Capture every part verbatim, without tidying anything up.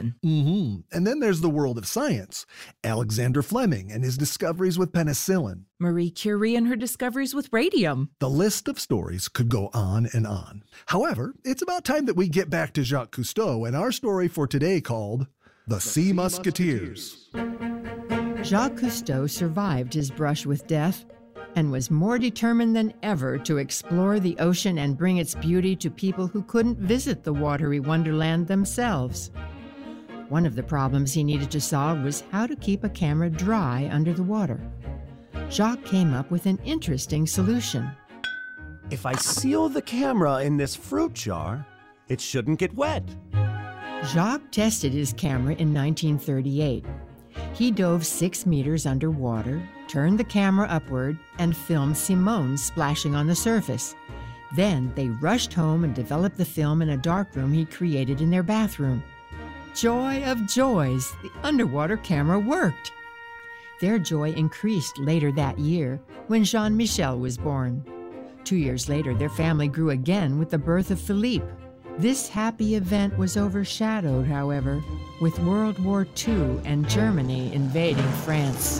ocean. Mm-hmm. And then there's the world of science. Alexander Fleming and his discoveries with penicillin. Marie Curie and her discoveries with radium. The list of stories could go on and on. However, it's about time that we get back to Jacques Cousteau and our story for today called The, the Sea, sea Musketeers. Musketeers. Jacques Cousteau survived his brush with death and was more determined than ever to explore the ocean and bring its beauty to people who couldn't visit the watery wonderland themselves. One of the problems he needed to solve was how to keep a camera dry under the water. Jacques came up with an interesting solution. If I seal the camera in this fruit jar, it shouldn't get wet. Jacques tested his camera in nineteen thirty-eight. He dove six meters underwater, turned the camera upward, and filmed Simone splashing on the surface. Then they rushed home and developed the film in a darkroom he created in their bathroom. Joy of joys, the underwater camera worked. Their joy increased later that year when Jean-Michel was born. Two years later, their family grew again with the birth of Philippe. This happy event was overshadowed, however, with World War Two and Germany invading France.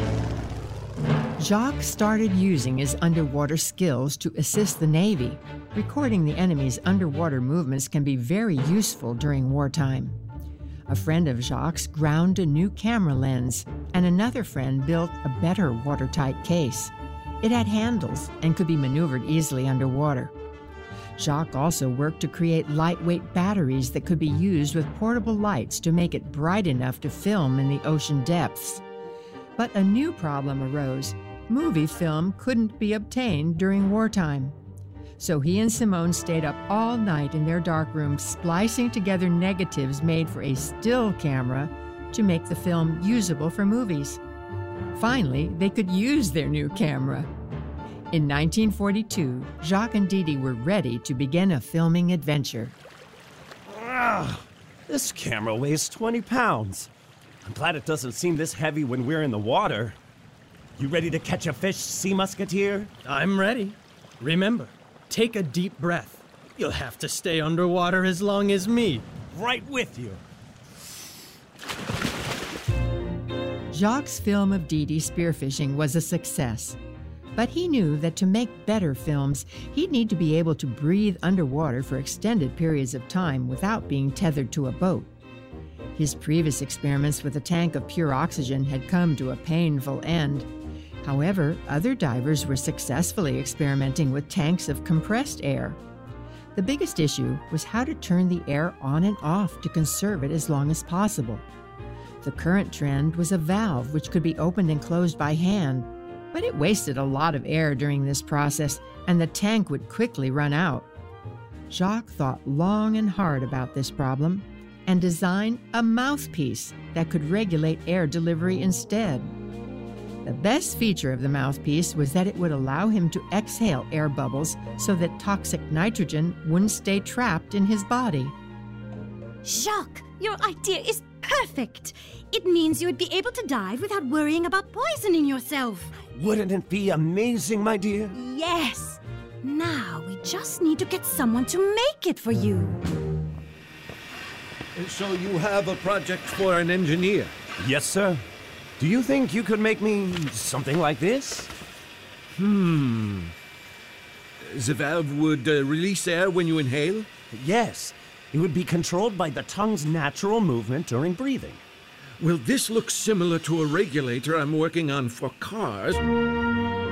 Jacques started using his underwater skills to assist the Navy. Recording the enemy's underwater movements can be very useful during wartime. A friend of Jacques ground a new camera lens, and another friend built a better watertight case. It had handles and could be maneuvered easily underwater. Jacques also worked to create lightweight batteries that could be used with portable lights to make it bright enough to film in the ocean depths. But a new problem arose. Movie film couldn't be obtained during wartime. So he and Simone stayed up all night in their darkroom, splicing together negatives made for a still camera to make the film usable for movies. Finally, they could use their new camera. In nineteen forty-two, Jacques and Didi were ready to begin a filming adventure. Ah, this camera weighs twenty pounds. I'm glad it doesn't seem this heavy when we're in the water. You ready to catch a fish, Sea Musketeer? I'm ready. Remember, take a deep breath. You'll have to stay underwater as long as me. Right with you. Jacques' film of Didi spearfishing was a success. But he knew that to make better films, he'd need to be able to breathe underwater for extended periods of time without being tethered to a boat. His previous experiments with a tank of pure oxygen had come to a painful end. However, other divers were successfully experimenting with tanks of compressed air. The biggest issue was how to turn the air on and off to conserve it as long as possible. The current trend was a valve which could be opened and closed by hand, but it wasted a lot of air during this process, and the tank would quickly run out. Jacques thought long and hard about this problem and designed a mouthpiece that could regulate air delivery instead. The best feature of the mouthpiece was that it would allow him to exhale air bubbles so that toxic nitrogen wouldn't stay trapped in his body. Jacques, your idea is perfect. It means you would be able to dive without worrying about poisoning yourself. Wouldn't it be amazing, my dear? Yes. Now we just need to get someone to make it for you. So you have a project for an engineer? Yes, sir. Do you think you could make me something like this? Hmm. The valve would uh, release air when you inhale? Yes. It would be controlled by the tongue's natural movement during breathing. Well, this looks similar to a regulator I'm working on for cars.